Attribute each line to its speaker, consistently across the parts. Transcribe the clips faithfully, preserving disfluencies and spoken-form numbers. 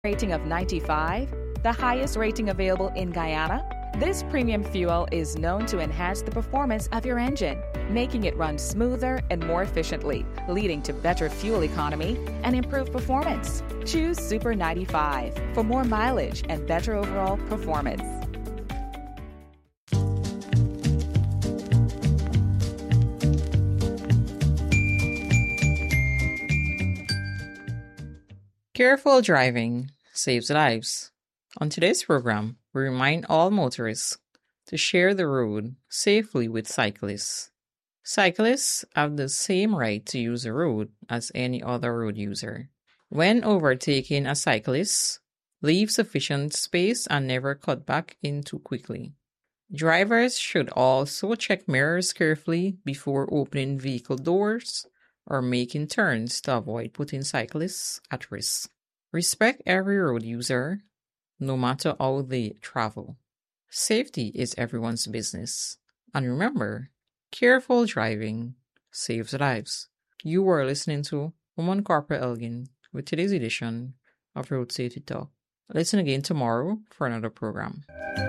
Speaker 1: Rating of ninety-five, the highest rating available in Guyana. This premium fuel is known to enhance the performance of your engine, making it run smoother and more efficiently, leading to better fuel economy and improved performance. Choose Super ninety-five for more mileage and better overall performance.
Speaker 2: Careful driving saves lives. On today's program, we remind all motorists to share the road safely with cyclists. Cyclists have the same right to use the road as any other road user. When overtaking a cyclist, leave sufficient space and never cut back in too quickly. Drivers should also check mirrors carefully before opening vehicle doors or making turns to avoid putting cyclists at risk. Respect every road user, no matter how they travel. Safety is everyone's business. And remember, careful driving saves lives. You are listening to Woman Corporal Elgin with today's edition of Road Safety Talk. Listen again tomorrow for another program.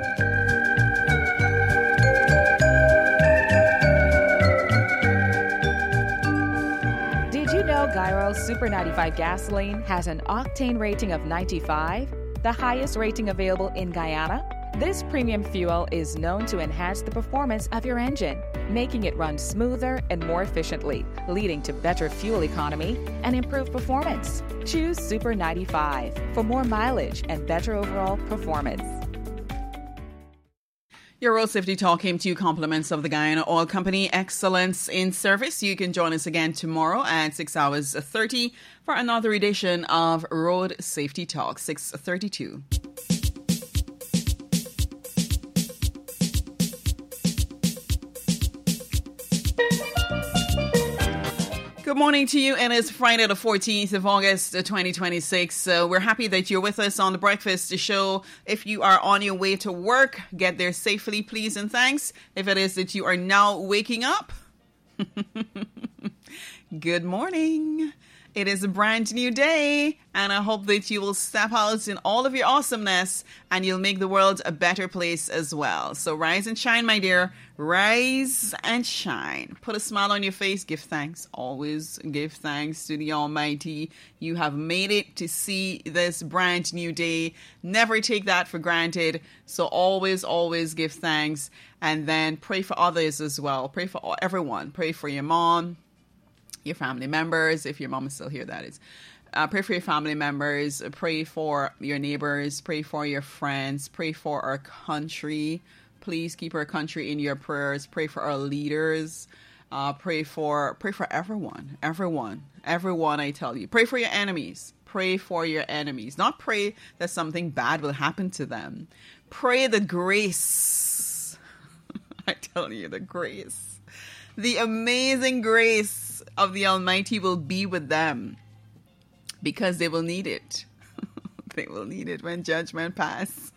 Speaker 1: Gyro Super ninety-five gasoline has an octane rating of ninety-five, the highest rating available in Guyana. This premium fuel is known to enhance the performance of your engine, making it run smoother and more efficiently, leading to better fuel economy and improved performance. Choose Super ninety-five for more mileage and better overall performance.
Speaker 3: Your Road Safety Talk came to you compliments of the Guyana Oil Company. Excellence in service. You can join us again tomorrow at six hours thirty for another edition of Road Safety Talk, six thirty-two. Good morning to you, and it's Friday the fourteenth of August, twenty twenty-six. So we're happy that you're with us on the Breakfast Show. If you are on your way to work, get there safely, please, and thanks. If it is that you are now waking up, good morning. It is a brand new day, and I hope that you will step out in all of your awesomeness and you'll make the world a better place as well. So rise and shine, my dear. Rise and shine. Put a smile on your face. Give thanks. Always give thanks to the Almighty. You have made it to see this brand new day. Never take that for granted. So always, always give thanks. And then pray for others as well. Pray for all, everyone. Pray for your mom, your family members, if your mom is still here, that is. Uh, pray for your family members. Pray for your neighbors. Pray for your friends. Pray for our country. Please keep our country in your prayers. Pray for our leaders. Uh, pray for pray for everyone. Everyone. Everyone, I tell you. Pray for your enemies. Pray for your enemies. Not pray that something bad will happen to them. Pray the grace. I tell you, the grace. The amazing grace of the Almighty will be with them, because they will need it. They will need it when judgment pass.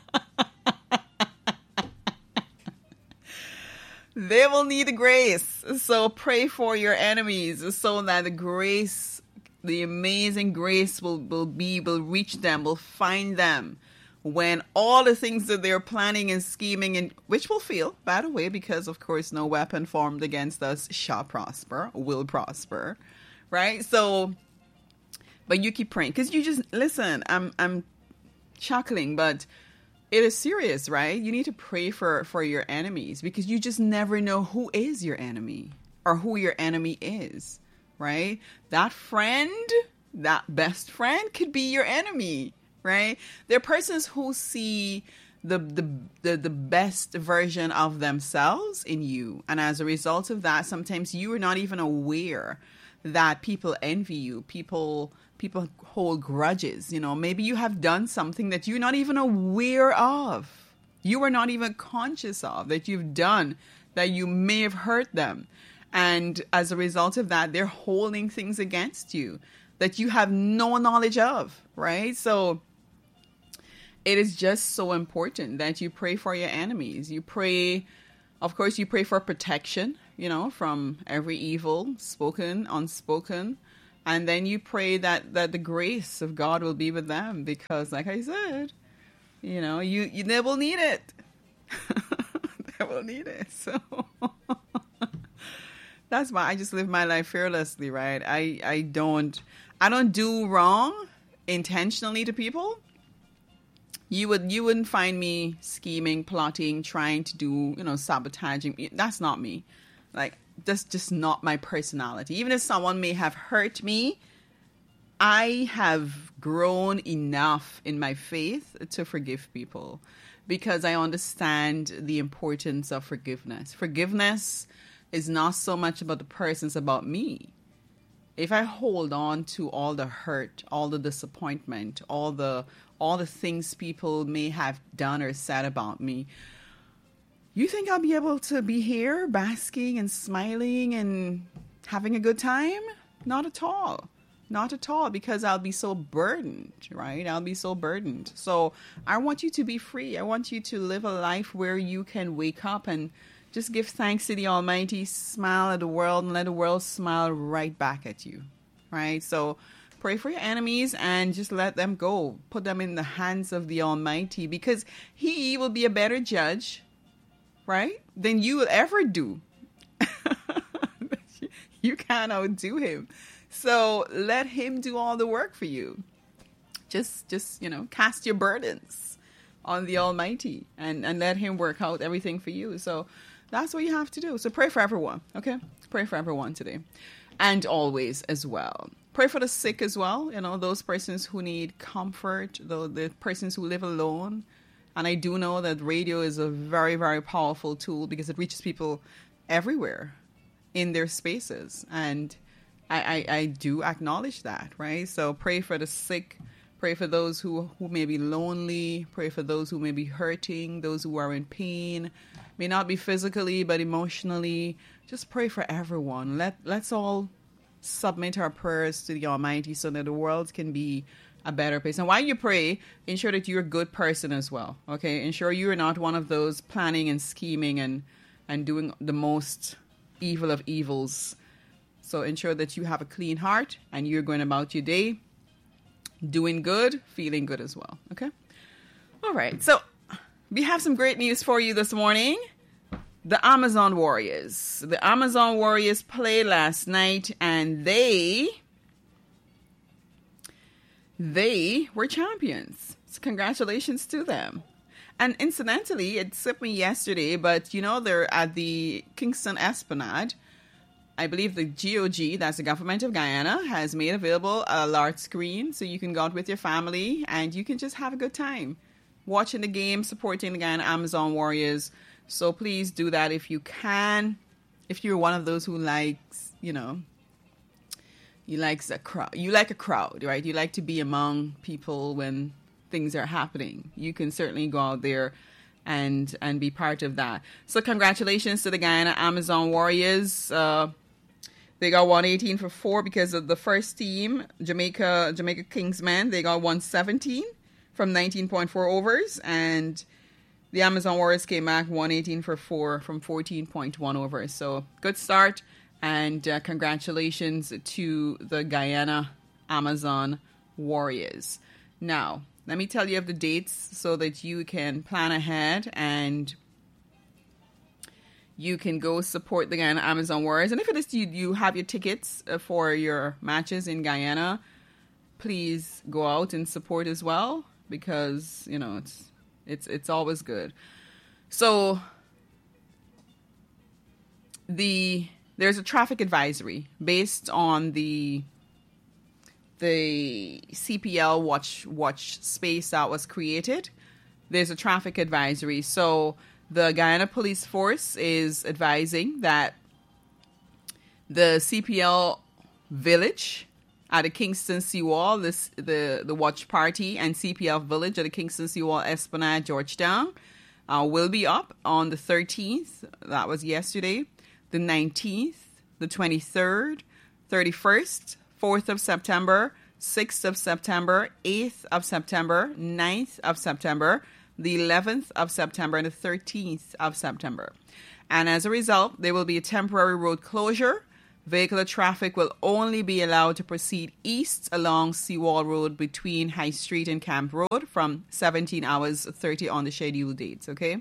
Speaker 3: They will need the grace. So pray for your enemies so that the grace, the amazing grace will, will be, will reach them, will find them when all the things that they're planning and scheming, and which will fail, by the way, because of course no weapon formed against us shall prosper, will prosper, right? So, but you keep praying, because you just, listen, I'm I'm chuckling, but it is serious, right? You need to pray for, for your enemies, because you just never know who is your enemy or who your enemy is, right? That friend, that best friend could be your enemy. Right? There are persons who see the, the the the best version of themselves in you. And as a result of that, sometimes you are not even aware that people envy you. People people hold grudges. You know, maybe you have done something that you're not even aware of. You are not even conscious of that you've done, that you may have hurt them. And as a result of that, they're holding things against you that you have no knowledge of, right? So it is just so important that you pray for your enemies. You pray, of course, you pray for protection, you know, from every evil, spoken, unspoken. And then you pray that, that the grace of God will be with them because, like I said, you know, you, you they will need it. They will need it. So that's why I just live my life fearlessly, right? I, I don't I don't do wrong intentionally to people. You would you wouldn't find me scheming, plotting, trying to do, you know, sabotaging. That's not me. Like, that's just not my personality. Even if someone may have hurt me, I have grown enough in my faith to forgive people because I understand the importance of forgiveness. Forgiveness is not so much about the person, it's about me. If I hold on to all the hurt, all the disappointment, all the all the things people may have done or said about me, you think I'll be able to be here basking and smiling and having a good time? Not at all. Not at all, because I'll be so burdened, right? I'll be so burdened. So I want you to be free. I want you to live a life where you can wake up and just give thanks to the Almighty, smile at the world, and let the world smile right back at you, right? So pray for your enemies and just let them go. Put them in the hands of the Almighty, because He will be a better judge, right, than you will ever do. You can't outdo Him. So let Him do all the work for you. Just, just you know, cast your burdens on the Almighty and, and let Him work out everything for you. So that's what you have to do. So pray for everyone, okay? Pray for everyone today. And always as well. Pray for the sick as well. You know, those persons who need comfort, the, the persons who live alone. And I do know that radio is a very, very powerful tool because it reaches people everywhere in their spaces. And I, I, I do acknowledge that, right? So pray for the sick. Pray for those who, who may be lonely. Pray for those who may be hurting, those who are in pain. May not be physically, but emotionally. Just pray for everyone. Let, let's all submit our prayers to the Almighty so that the world can be a better place. And while you pray, ensure that you're a good person as well, okay? Ensure you're not one of those planning and scheming and, and doing the most evil of evils. So ensure that you have a clean heart and you're going about your day doing good, feeling good as well, okay? All right, so we have some great news for you this morning. The Amazon Warriors. The Amazon Warriors played last night and they... They were champions. So congratulations to them. And incidentally, it slipped me yesterday, but you know, they're at the Kingston Esplanade. I believe the G O G, that's the government of Guyana, has made available a large screen so you can go out with your family and you can just have a good time watching the game, supporting the Guyana Amazon Warriors. So please do that if you can. If you're one of those who likes, you know, you like a crowd, you like a crowd, right? You like to be among people when things are happening. You can certainly go out there and and be part of that. So congratulations to the Guyana Amazon Warriors. Uh, they got one eighteen for four because of the first team, Jamaica Jamaica Kingsmen. They got one seventeen from nineteen point four overs, and the Amazon Warriors came back one eighteen for four from fourteen point one overs. So good start. And uh, congratulations to the Guyana Amazon Warriors. Now, let me tell you of the dates so that you can plan ahead and you can go support the Guyana Amazon Warriors. And if it is you, you have your tickets for your matches in Guyana, please go out and support as well because, you know, it's it's it's always good. So the there's a traffic advisory based on the the C P L watch watch space that was created. There's a traffic advisory. So the Guyana Police Force is advising that the C P L Village at the Kingston Seawall, this the the watch party, and C P L Village at the Kingston Seawall Esplanade, Georgetown, uh, will be up on the thirteenth. That was yesterday. The nineteenth, the twenty-third, thirty-first, fourth of September, sixth of September, eighth of September, ninth of September, the eleventh of September, and the thirteenth of September. And as a result, there will be a temporary road closure Vehicular traffic will only be allowed to proceed east along Seawall Road between High Street and Camp Road from seventeen hours thirty on the scheduled dates, okay?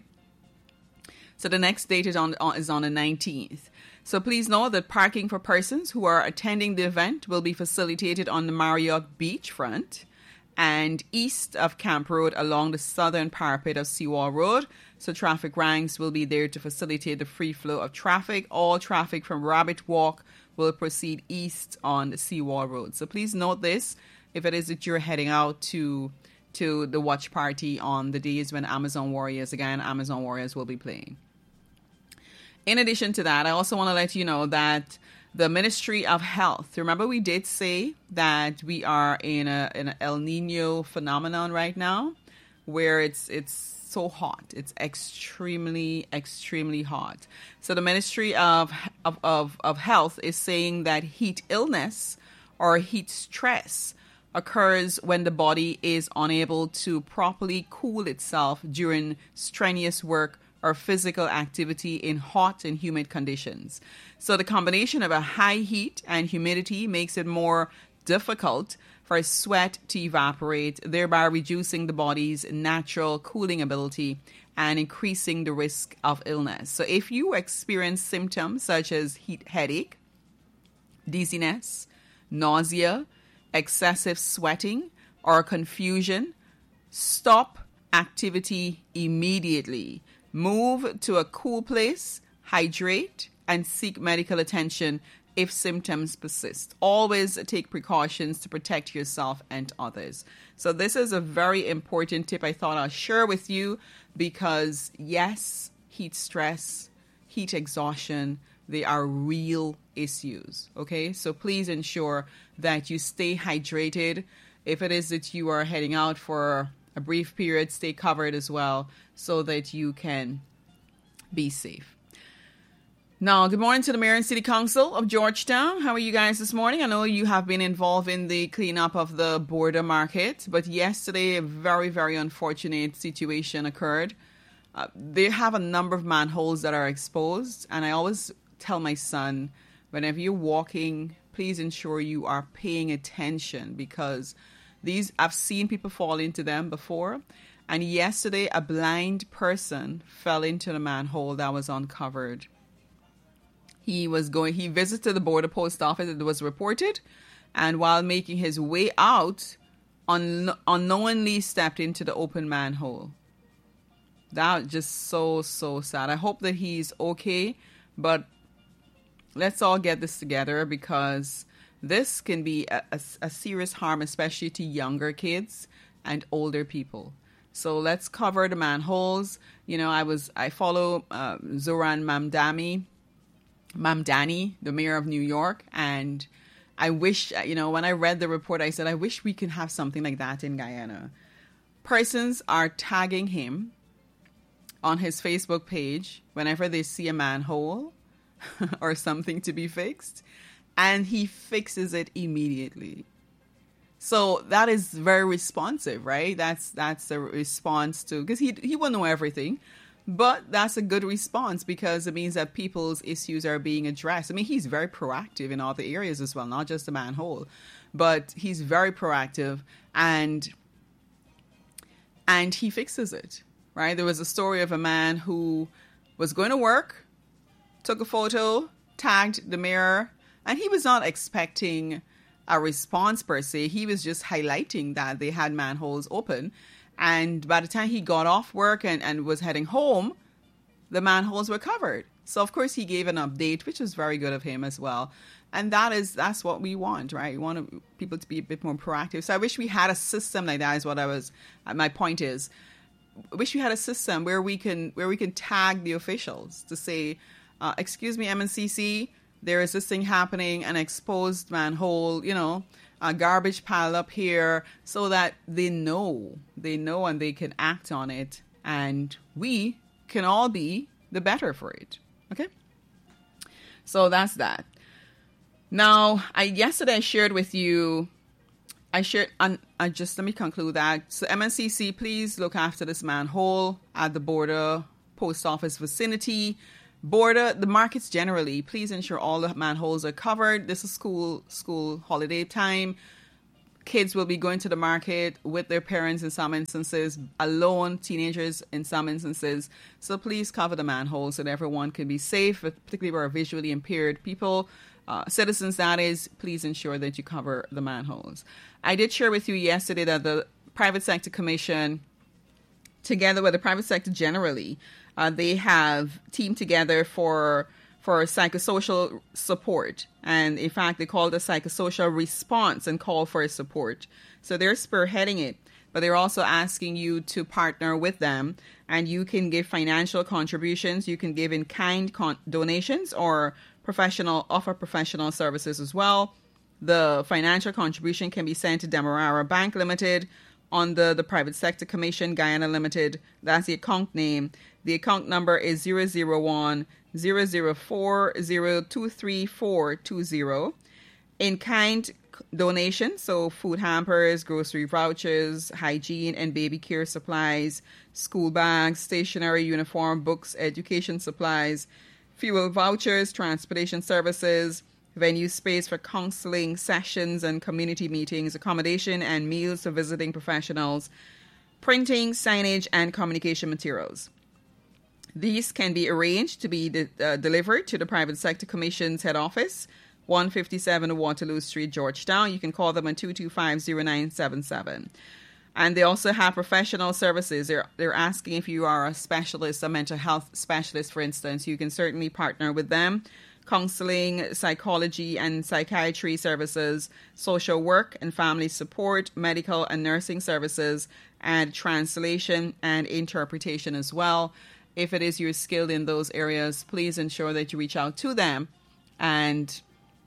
Speaker 3: So the next date is on, on is on the nineteenth. So please know that parking for persons who are attending the event will be facilitated on the Marriott beachfront and east of Camp Road along the southern parapet of Seawall Road. So traffic ranks will be there to facilitate the free flow of traffic. All traffic from Rabbit Walk will proceed east on the Seawall Road. So please note this if it is that you're heading out to to the watch party on the days when Amazon Warriors, again, Amazon Warriors will be playing. In addition to that, I also want to let you know that the Ministry of Health, remember we did say that we are in a in an El Nino phenomenon right now where it's it's so hot. It's extremely, extremely hot. So the Ministry of, of, of, of Health is saying that heat illness or heat stress occurs when the body is unable to properly cool itself during strenuous work or physical activity in hot and humid conditions. So the combination of a high heat and humidity makes it more difficult for sweat to evaporate, thereby reducing the body's natural cooling ability and increasing the risk of illness. So if you experience symptoms such as heat headache, dizziness, nausea, excessive sweating, or confusion, stop activity immediately. Move to a cool place, hydrate, and seek medical attention if symptoms persist. Always take precautions to protect yourself and others. So this is a very important tip I thought I'll share with you because, yes, heat stress, heat exhaustion, they are real issues, okay? So please ensure that you stay hydrated. If it is that you are heading out for a brief period, stay covered as well so that you can be safe. Now, good morning to the Mayor and City Council of Georgetown. How are you guys this morning? I know you have been involved in the cleanup of the border market, but yesterday a very, very unfortunate situation occurred. Uh, they have a number of manholes that are exposed, and I always tell my son, whenever you're walking, please ensure you are paying attention because these I've seen people fall into them before. And yesterday, a blind person fell into the manhole that was uncovered. He was going, he visited the border post office, it was reported, and while making his way out, un- unknowingly stepped into the open manhole. That just so, so sad. I hope that he's okay, but let's all get this together because this can be a, a, a serious harm, especially to younger kids and older people. So let's cover the manholes. You know, I was, I follow uh, Zoran Mamdani, Mamdani, the mayor of New York, and I wish, you know, when I read the report, I said, I wish we could have something like that in Guyana. Persons are tagging him on his Facebook page whenever they see a manhole or something to be fixed, and he fixes it immediately. So that is very responsive, right? That's that's a response to, because he he will know everything. But that's a good response because it means that people's issues are being addressed. I mean, he's very proactive in other areas as well, not just the manhole, but he's very proactive and and he fixes it, right? There was a story of a man who was going to work, took a photo, tagged the mayor, and he was not expecting a response per se. He was just highlighting that they had manholes open. And by the time he got off work and, and was heading home, the manholes were covered. So, of course, he gave an update, which was very good of him as well. And that is, that's what we want, right? We want people to be a bit more proactive. So I wish we had a system like that is what I was, my point is, I wish we had a system where we can, where we can tag the officials to say, uh, excuse me, M N C C, there is this thing happening, an exposed manhole, you know, a garbage pile up here, so that they know, they know and they can act on it. And we can all be the better for it. Okay? So that's that. Now, I yesterday I shared with you, I shared, and I just let me conclude that. So M N C C, please look after this manhole at the border post office vicinity. border, the markets generally, please ensure all the manholes are covered. This is school school holiday time. Kids will be going to the market with their parents in some instances, alone, teenagers in some instances. So please cover the manholes so that everyone can be safe, particularly for our visually impaired people, uh, citizens that is. Please ensure that you cover the manholes. I did share with you yesterday that the Private Sector Commission, together with the private sector generally, uh, they have teamed together for for psychosocial support. And in fact, they call it a psychosocial response and call for support. So they're spearheading it, but they're also asking you to partner with them, and you can give financial contributions. You can give in-kind con- donations or professional offer professional services as well. The financial contribution can be sent to Demerara Bank Limited under the Private Sector Commission, Guyana Limited. That's the account name. The account number is zero zero one zero zero four zero two three four two zero. In-kind donations, so food hampers, grocery vouchers, hygiene and baby care supplies, school bags, stationery, uniform, books, education supplies, fuel vouchers, transportation services, venue space for counseling sessions and community meetings, accommodation and meals for visiting professionals, printing, signage, and communication materials. These can be arranged to be de- uh, delivered to the Private Sector Commission's head office, one fifty-seven Waterloo Street, Georgetown. You can call them on two two five zero nine seven seven. And they also have professional services. They're, they're asking if you are a specialist, a mental health specialist, for instance. You can certainly partner with them. Counseling, psychology and psychiatry services, social work and family support, medical and nursing services, and translation and interpretation as well. If it is you're skilled in those areas, please ensure that you reach out to them and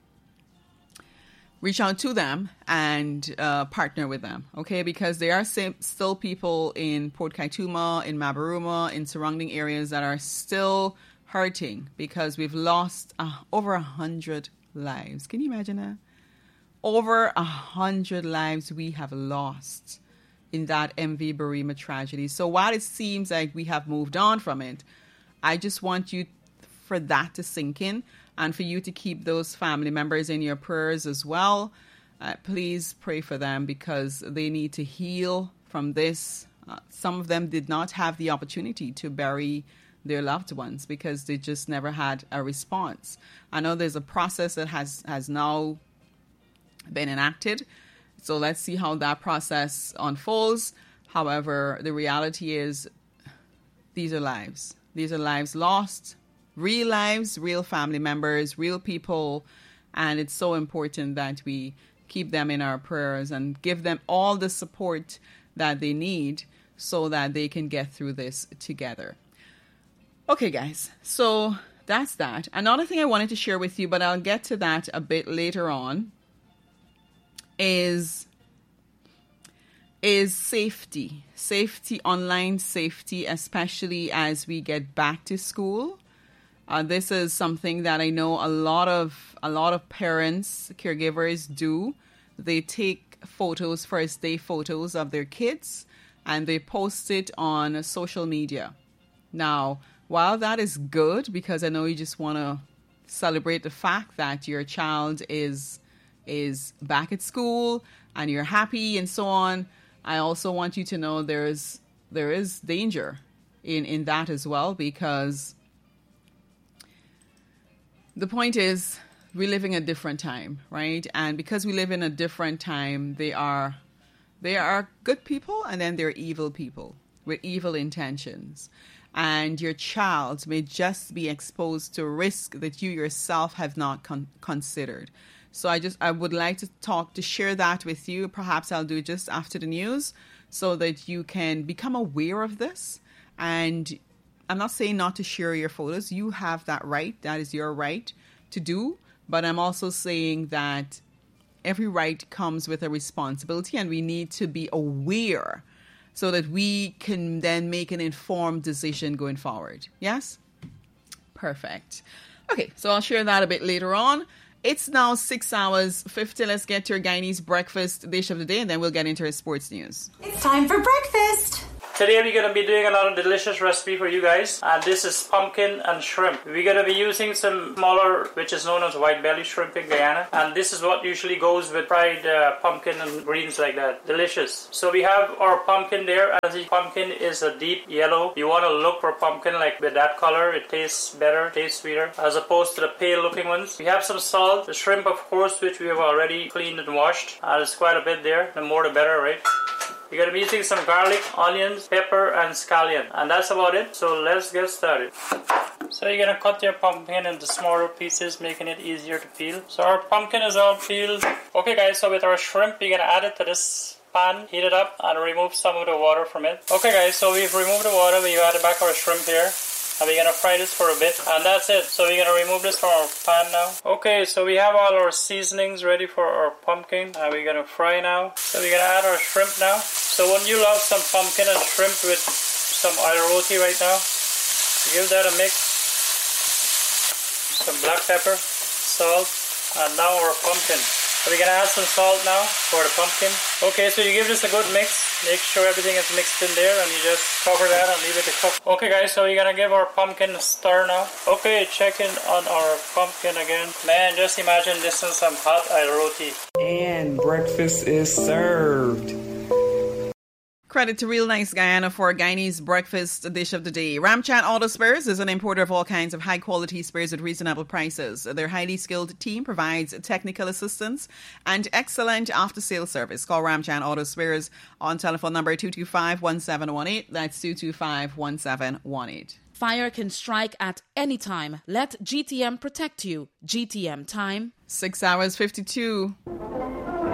Speaker 3: reach out to them and uh, partner with them, okay? Because there are same, still people in Port Kaituma, in Mabaruma, in surrounding areas that are still hurting because we've lost uh, over a hundred lives. Can you imagine that? Over a hundred lives we have lost in that M V Barima tragedy. So while it seems like we have moved on from it, I just want you for that to sink in and for you to keep those family members in your prayers as well. Uh, please pray for them because they need to heal from this. Uh, some of them did not have the opportunity to bury their loved ones because they just never had a response. I know there's a process that has, has now been enacted. So let's see how that process unfolds. However, the reality is these are lives. These are lives lost, real lives, real family members, real people. And it's so important that we keep them in our prayers and give them all the support that they need so that they can get through this together. Okay, guys, so that's that. Another thing I wanted to share with you, but I'll get to that a bit later on, is, is safety. Safety, online safety, especially as we get back to school. Uh, this is something that I know a lot of a lot of parents, caregivers do. They take photos, first day photos of their kids, and they post it on social media. Now, while that is good, because I know you just want to celebrate the fact that your child is is back at school and you're happy and so on, I also want you to know there's there is danger in, in that as well, because the point is we live in a different time, right? And because we live in a different time, they are they are good people and then they're evil people with evil intentions. And your child may just be exposed to risk that you yourself have not con- considered. So I just I would like to talk to share that with you. Perhaps I'll do it just after the news so that you can become aware of this. And I'm not saying not to share your photos. You have that right. That is your right to do. But I'm also saying that every right comes with a responsibility, and we need to be aware so that we can then make an informed decision going forward. Yes? Perfect. Okay, so I'll share that a bit later on. It's now six hours fifty. Let's get to your Guyanese breakfast dish of the day, and then we'll get into our sports news.
Speaker 4: It's time for breakfast. Today we're going to be doing another delicious recipe for you guys, and this is pumpkin and shrimp. We're going to be using some smaller, which is known as white belly shrimp in Guyana, and this is what usually goes with fried uh, pumpkin and greens like that. Delicious. So we have our pumpkin there, and the pumpkin is a deep yellow. You want to look for pumpkin like with that color. It tastes better, tastes sweeter, as opposed to the pale looking ones. We have some salt, the shrimp of course, which we have already cleaned and washed. Uh, there's quite a bit there. The more the better, right? We're going to be using some garlic, onions, pepper, and scallion. And that's about it. So let's get started. So you're going to cut your pumpkin into smaller pieces, making it easier to peel. So our pumpkin is all peeled. Okay guys, so with our shrimp, we're going to add it to this pan, heat it up, and remove some of the water from it. Okay guys, so we've removed the water. We've added back our shrimp here. And we're going to fry this for a bit, and that's it. So we're going to remove this from our pan now. Okay, so we have all our seasonings ready for our pumpkin, and we're going to fry now. So we're going to add our shrimp now. So when you love some pumpkin and shrimp with some oil roti right now, give that a mix. Some black pepper, salt, and now our pumpkin. So we're going to add some salt now for the pumpkin. Okay, so you give this a good mix. Make sure everything is mixed in there, and you just cover that and leave it to cook. Okay guys, so we're going to give our pumpkin a stir now. Okay, checking on our pumpkin again. Man, just imagine this is some hot oil roti.
Speaker 5: And breakfast is served.
Speaker 3: Credit to Real Nice Guyana for Guyanese breakfast dish of the day. Ramchat Auto Spares is an importer of all kinds of high-quality spares at reasonable prices. Their highly skilled team provides technical assistance and excellent after-sales service. Call Ramchat Auto Spares on telephone number two two five, one seven one eight. That's two two five, one seven one eight.
Speaker 6: Fire can strike at any time. Let G T M protect you. G T M time.
Speaker 3: six hours fifty-two.